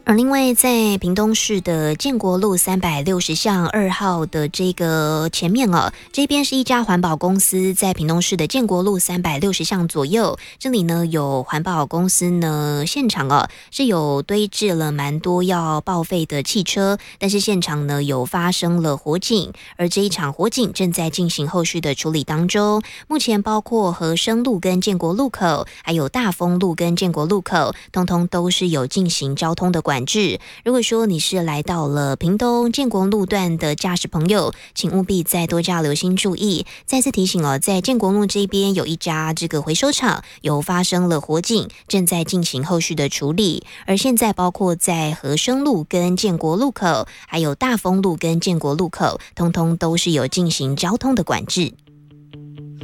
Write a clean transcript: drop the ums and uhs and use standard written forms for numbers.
而另外，在屏东市的建国路360巷2号的这个前面这边是一家环保公司，在屏东市的建国路360巷左右，这里呢有环保公司呢现场是有堆置了蛮多要报废的汽车，但是现场呢有发生了火警，而这一场火警正在进行后续的处理当中。目前包括和生路跟建国路口，还有大丰路跟建国路口，通通都是有进行交通的管制。如果说你是来到了屏东建国路段的驾驶朋友，请务必再多加留心注意。再次提醒在建国路这边有一家这个回收厂有发生了火警，正在进行后续的处理。而现在包括在和生路跟建国路口，还有大丰路跟建国路口，通通都是有进行交通的管制。